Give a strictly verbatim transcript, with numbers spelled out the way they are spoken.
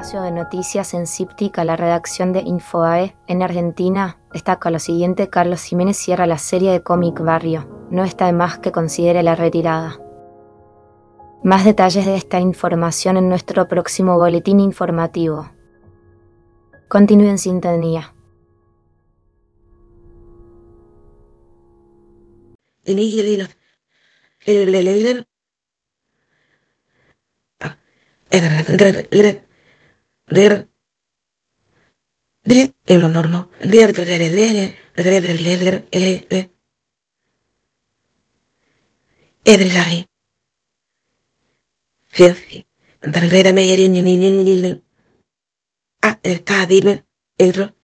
espacio de noticias en Cíptica, la redacción de Infoae en Argentina, destaca lo siguiente: Carlos Jiménez cierra la serie de cómic Barrio. No está de más que considere la retirada. Más detalles de esta información en nuestro próximo boletín informativo. Continúe en sintonía. Edrelari. Filthy. Darrere me yerin yin yin yin. Ah, el kadir. El